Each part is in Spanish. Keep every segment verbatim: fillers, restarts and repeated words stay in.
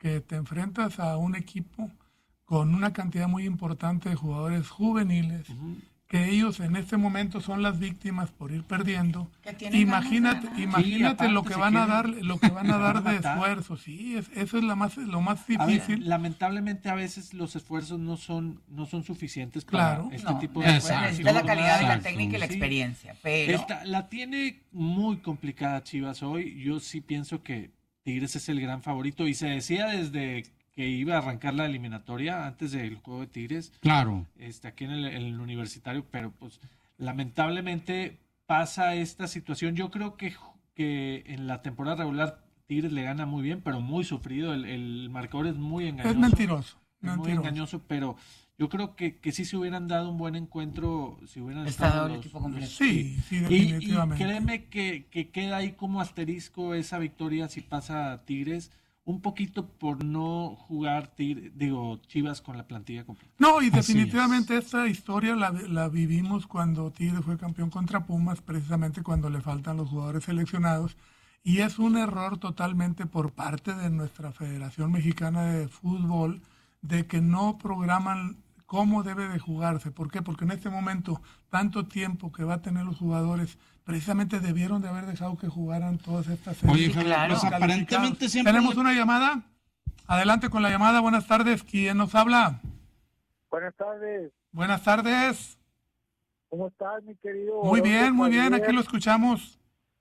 que te enfrentas a un equipo con una cantidad muy importante de jugadores juveniles, uh-huh. que ellos en este momento son las víctimas por ir perdiendo. Imagínate, imagínate sí, lo que van quieren, a dar, lo que van a dar de esfuerzo, sí, es, eso es la más, lo más difícil. A ver, lamentablemente a veces los esfuerzos no son, no son suficientes para claro. este no, tipo de de necesita la calidad de la técnica y la experiencia, pero Esta, la tiene muy complicada Chivas hoy. Yo sí pienso que Tigres es el gran favorito y se decía desde que iba a arrancar la eliminatoria antes del juego de Tigres. Claro. Este, aquí en el, en el universitario, pero pues lamentablemente pasa esta situación. Yo creo que, que en la temporada regular Tigres le gana muy bien, pero muy sufrido. El, el marcador es muy engañoso. Es mentiroso. Es mentiroso. muy engañoso, pero yo creo que, que sí se hubieran dado un buen encuentro, si hubieran Está estado el los, equipo completo. los, sí, sí, definitivamente. Y, y créeme que, que queda ahí como asterisco esa victoria si pasa a Tigres, un poquito por no jugar tigre, digo Chivas con la plantilla completa. No, y definitivamente esta historia la, la vivimos cuando Tigres fue campeón contra Pumas, precisamente cuando le faltan los jugadores seleccionados, y es un error totalmente por parte de nuestra Federación Mexicana de Fútbol de que no programan cómo debe de jugarse. ¿Por qué? Porque en este momento, tanto tiempo que va a tener los jugadores, precisamente debieron de haber dejado que jugaran todas estas series. Oye, claro. Pues aparentemente siempre... ¿Tenemos una llamada? Adelante con la llamada. Buenas tardes. ¿Quién nos habla? Buenas tardes. Buenas tardes. ¿Cómo estás, mi querido? Muy bien, muy bien. Aquí lo escuchamos.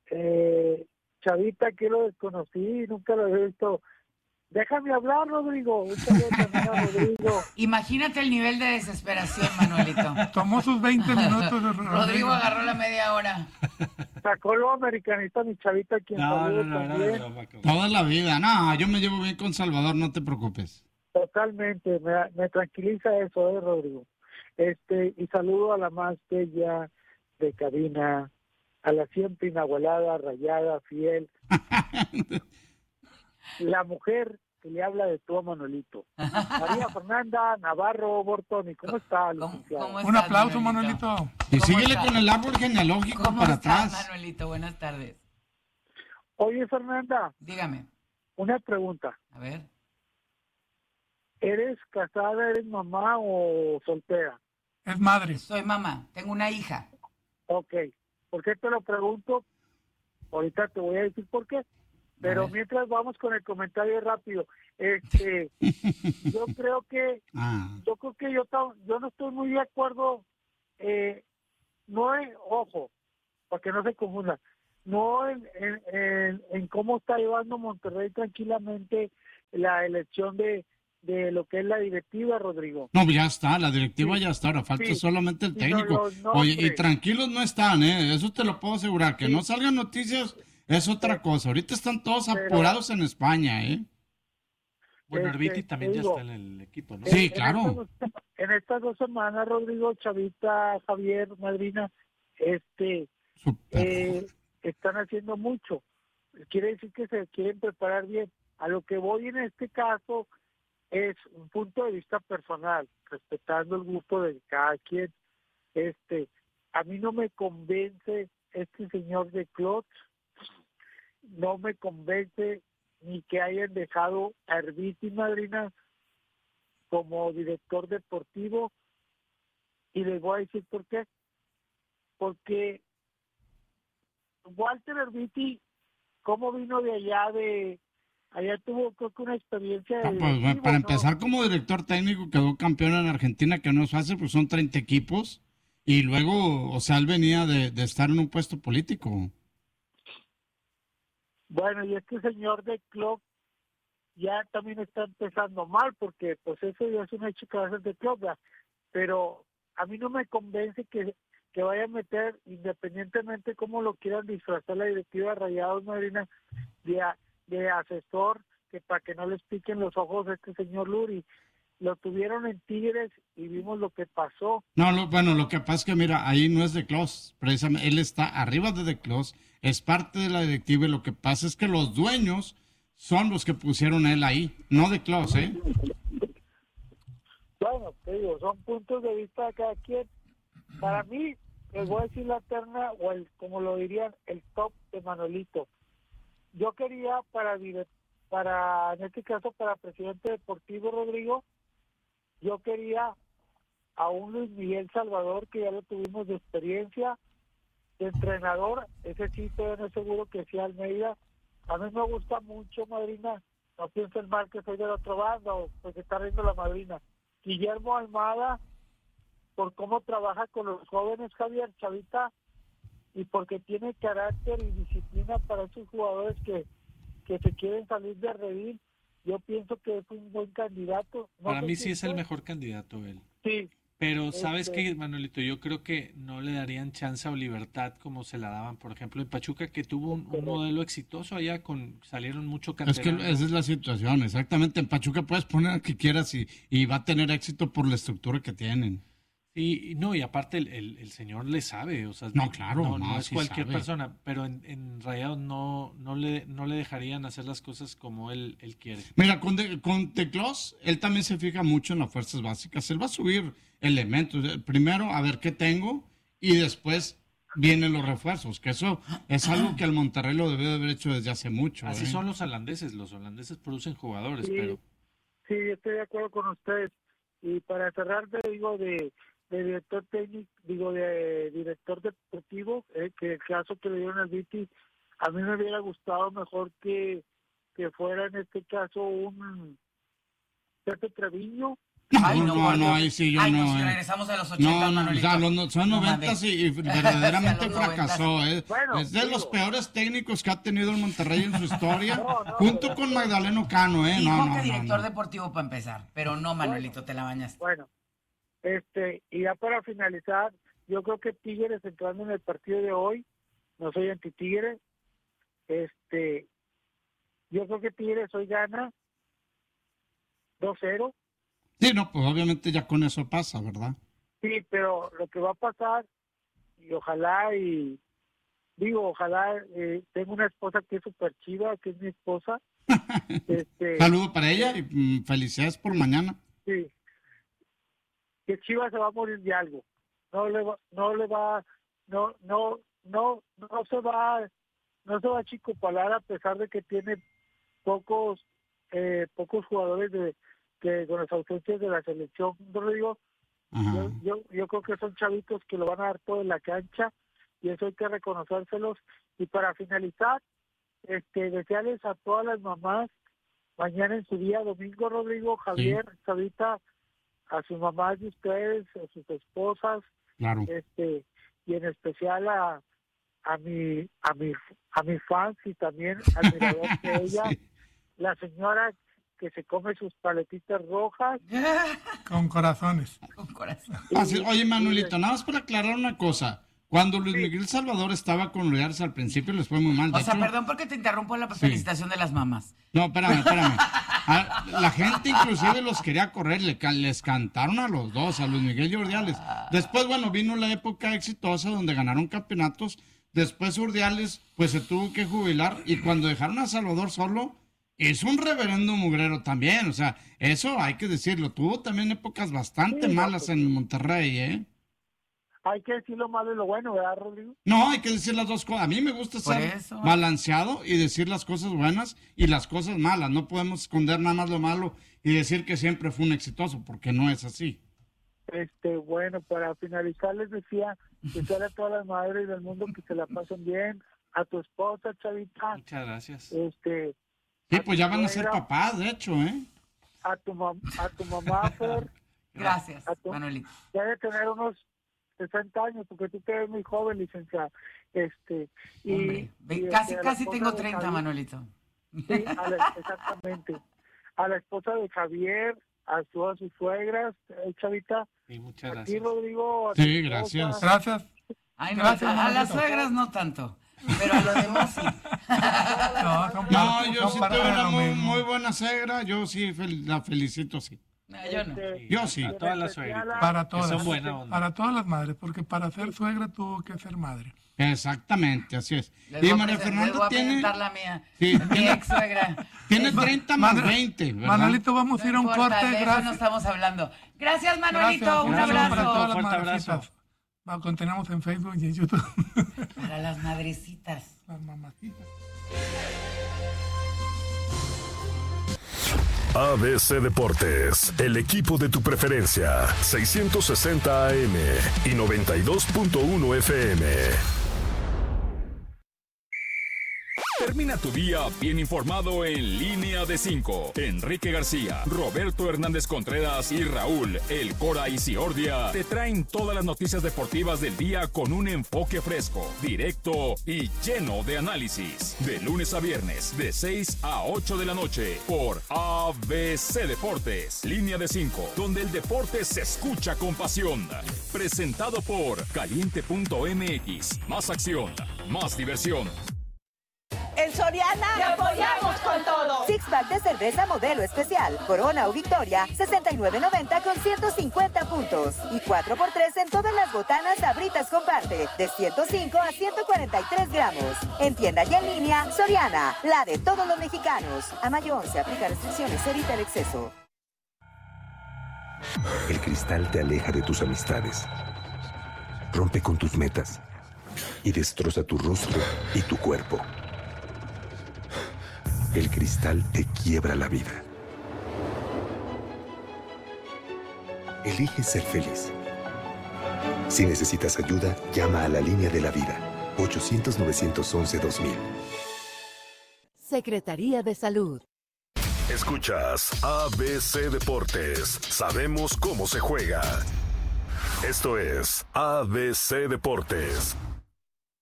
Eh, Chavita, aquí lo desconocí, nunca lo he visto. Déjame hablar, Rodrigo. Un saludo también a Rodrigo. Imagínate el nivel de desesperación, Manuelito. Tomó sus veinte minutos. Rodrigo. Rodrigo agarró la media hora. Sacó lo americanista, mi Chavita, quien no, saludo no, no, también. no, no, no, Toda la vida. No, yo me llevo bien con Salvador, no te preocupes. Totalmente, me, me tranquiliza eso, eh, Rodrigo. Este, y saludo a la más bella de cabina, a la siempre inagualada, rayada, fiel. La mujer que le habla de tú a Manuelito. María Fernanda Navarro Bortoni, ¿cómo está, licenciado? ¿Cómo, cómo Un estás, aplauso, Manuelito? Manuelito. Y síguele con el árbol genealógico ¿Cómo para estás, atrás. Manuelito? Buenas tardes. Oye, Fernanda. Dígame. Una pregunta. A ver. ¿Eres casada, eres mamá o soltera? Es madre. Soy mamá, tengo una hija. Ok. ¿Por qué te lo pregunto? Ahorita te voy a decir por qué. Pero mientras vamos con el comentario rápido, este, yo creo que, ah. yo creo que yo, yo no estoy muy de acuerdo, eh, no en, ojo, para que no se confunda, no en, en, en, en cómo está llevando Monterrey tranquilamente la elección de, de lo que es la directiva, Rodrigo. No, ya está, la directiva Sí, ya está, ahora falta sí, solamente el sí, técnico. no, no, Oye, hombre. y tranquilos no están, ¿eh? Eso te lo puedo asegurar, que Sí. no salgan noticias es otra Sí. cosa. Ahorita están todos Pero- apurados en España, ¿eh? Bueno, Este, Arbiti también te ya digo, está en el equipo, ¿no? Sí, En- claro. En estas, dos, en estas dos semanas, Rodrigo, Chavita, Javier, Madrina, este, Súper. eh, están haciendo mucho. Quiere decir que se quieren preparar bien. A lo que voy en este caso es un punto de vista personal, respetando el gusto de cada quien. Este, a mí no me convence este señor de Klotz, no me convence ni que hayan dejado a Arbiti, Madrina, como director deportivo, y les voy a decir por qué. Porque Walter Arbiti, ¿cómo vino de allá de allá tuvo creo que una experiencia de Ah, pues, directivo, para ¿no? empezar, como director técnico quedó campeón en Argentina, que no es fácil, pues son treinta equipos. Y luego, o sea, él venía de, de estar en un puesto político. Bueno, y este señor de club ya también está empezando mal, porque pues eso ya es un hecho que va a ser de club, ¿verdad? Pero a mí no me convence que, que vaya a meter, independientemente cómo lo quieran disfrazar la directiva de Rayados Madrina, de, a- de asesor, que para que no les piquen los ojos a este señor Luri. Lo tuvieron en Tigres y vimos lo que pasó. No, lo, bueno, lo que pasa es que, mira, ahí no es de Clos, precisamente, él está arriba de De Clos, es parte de la directiva y lo que pasa es que los dueños son los que pusieron a él ahí, no De Clos, ¿eh? Bueno, te digo, son puntos de vista de cada quien. Para mí, les voy a decir la terna, o el, como lo dirían, el top de Manuelito. Yo quería para dire- para, en este caso, para presidente deportivo, Rodrigo, yo quería a un Luis Miguel Salvador, que ya lo tuvimos de experiencia, de entrenador, ese sí todavía no es seguro que sea Almeida. A mí me gusta mucho, madrina, no piensen mal que soy del otro bando, porque está riendo la madrina. Guillermo Almada, por cómo trabaja con los jóvenes, Javier, Chavita, y porque tiene carácter y disciplina para esos jugadores que, que se quieren salir de redil. Yo pienso que es un buen candidato. No Para sé mí si sí es el usted- mejor candidato él. Sí, Pero ¿sabes Este- qué, Manuelito? Yo creo que no le darían chance o libertad como se la daban, por ejemplo, en Pachuca, que tuvo un, un modelo exitoso allá, con salieron mucho Es que canterano. esa es la situación, exactamente. En Pachuca puedes poner al que quieras y, y va a tener éxito por la estructura que tienen. Sí, y no, y aparte el, el, el señor le sabe, o sea, No, claro, no, no, es sí cualquier sabe. persona, pero en, en Rayados no, no le, no le dejarían hacer las cosas como él, él quiere. Mira, con, de, con Teclos, él también se fija mucho en las fuerzas básicas. Él va a subir elementos. Primero, a ver qué tengo, y después vienen los refuerzos, que eso es algo que el Monterrey lo debió de haber hecho desde hace mucho. Así ¿eh? son los holandeses, los holandeses producen jugadores, Sí. pero sí, estoy de acuerdo con ustedes. Y para cerrar, te digo, de, de director técnico, digo, de director deportivo, eh, que el caso que le dieron al Viti, a mí me hubiera gustado mejor que, que fuera en este caso un Pepe Treviño. Ay, no, no, no, por no, Dios. ahí sí yo Ay, no. no, si eh. regresamos a los ochenta, No, no, o Manolito. sea, los no- son No noventas mames. y, y verdaderamente A los fracasó. ¿eh? Bueno, es de los digo. peores técnicos que ha tenido el Monterrey en su historia, No, no, junto pero- con Magdaleno Cano. ¿eh? Dijo No, no, que no, director no. deportivo para empezar, pero no, Manuelito, te la bañaste. Bueno, este, y ya para finalizar, yo creo que Tigres entrando en el partido de hoy, no soy anti-Tigres, este, yo creo que Tigres hoy gana dos cero. Sí, no, pues obviamente ya con eso pasa, ¿verdad? Sí, pero lo que va a pasar, y ojalá, y digo, ojalá, eh, tengo una esposa que es súper chiva, que es mi esposa. este, Saludo para ella y mm, felicidades por mañana. sí, que Chivas se va a morir de algo. No le va, no le va, no, no, no, no se va, no se va a chicopalar a pesar de que tiene pocos, eh, pocos jugadores de que con las ausencias de la selección, Rodrigo. Ajá. Yo, yo, yo creo que son chavitos que lo van a dar todo en la cancha y eso hay que reconocérselos. Y para finalizar, este, desearles a todas las mamás mañana en su día, domingo, Rodrigo, Javier, Chavita, a sus mamás de ustedes, a sus esposas, Claro. este, y en especial a, a mi, a mi, a mis fans y también al mirador de ella, Sí. la señora que se come sus paletitas rojas. Con corazones. Con corazón. Así- y- oye, y- Manuelito, nada más para aclarar una cosa. Cuando Luis Sí. Miguel Salvador estaba con Luis al principio les fue muy mal. De O sea, hecho- perdón porque te interrumpo en la felicitación de las mamás. No, espérame, espérame. A- la gente inclusive los quería correr, le ca- les cantaron a los dos, a Luis Miguel y Urdiales. Después, bueno, vino la época exitosa donde ganaron campeonatos. Después Urdiales, pues se tuvo que jubilar y cuando dejaron a Salvador solo, es un reverendo mugrero también. O sea, eso hay que decirlo. Tuvo también épocas bastante Sí, no, malas pues, en Monterrey, ¿eh? Hay que decir lo malo y lo bueno, ¿verdad, Rodrigo? No, hay que decir las dos cosas. A mí me gusta Por ser eso. balanceado y decir las cosas buenas y las cosas malas. No podemos esconder nada más lo malo y decir que siempre fue un exitoso, porque no es así. Este, bueno, para finalizar les decía, desear a todas las madres del mundo que se la pasen bien, a tu esposa, Chavita, muchas gracias. este, Sí, a pues tu ya van a ser suegra, papás, de hecho, ¿eh? a tu, mam- a tu mamá, Fer, Gracias, A tu- Manuelito. debe tener unos sesenta años, porque tú te ves muy joven, licenciada. Este, y, Hombre, ve- y, casi, este, a la casi esposa tengo de treinta, Javier. Manuelito. Sí, a la- exactamente. A la esposa de Javier, a todas sus suegras, eh, Chavita, Sí, muchas a ti, gracias. Rodrigo. a tu Sí, esposa. gracias. Gracias. Ay, no, Gracias, a, a las Manuelito. suegras no tanto, pero a los demás sí. No, son No, parte- yo son sí parte tuve de una lo muy, mismo. muy buena suegra, yo sí fel- la felicito, sí. No, yo no. Este, Yo sí. A todas las especial suegritas. a- Para Que todas. son buena onda. Para todas las madres, porque para ser suegra tuvo que ser madre. Exactamente, así es. Les Y voy a María presen- les voy Fernanda a tiene, presentar la mía. Sí, Mi tiene- ex suegra. tiene treinta más Manuel- veinte, ¿verdad? Manuelito, vamos a ir a un No importa, corte. de eso no Gracias. estamos hablando. Gracias, Manuelito. Gracias. Un Gracias para abrazo. todas las Fuerte madrecitas. abrazo. Va, Continuamos en Facebook y en YouTube. Para las madrecitas. Las mamacitas. A B C Deportes, el equipo de tu preferencia, seiscientos sesenta A M y noventa y dos punto uno F M. Termina tu día bien informado en Línea de cinco. Enrique García, Roberto Hernández Contreras y Raúl El Cora Isiordia te traen todas las noticias deportivas del día con un enfoque fresco, directo y lleno de análisis. De lunes a viernes, de seis a ocho de la noche, por A B C Deportes. Línea de cinco, donde el deporte se escucha con pasión. Presentado por Caliente punto M X. Más acción, más diversión. En Soriana ¡te apoyamos con todo! Six-pack de cerveza modelo especial, Corona o Victoria, sesenta y nueve noventa con ciento cincuenta puntos. Y cuatro por tres en todas las botanas Sabritas Comparte, de ciento cinco a ciento cuarenta y tres gramos. En tienda y en línea, Soriana, la de todos los mexicanos. A mayo once, aplica restricciones, evita el exceso. El cristal te aleja de tus amistades, rompe con tus metas y destroza tu rostro y tu cuerpo. El cristal te quiebra la vida. Elige ser feliz. Si necesitas ayuda, llama a la línea de la vida. ochocientos, novecientos once, dos mil. Secretaría de Salud. Escuchas A B C Deportes. Sabemos cómo se juega. Esto es A B C Deportes.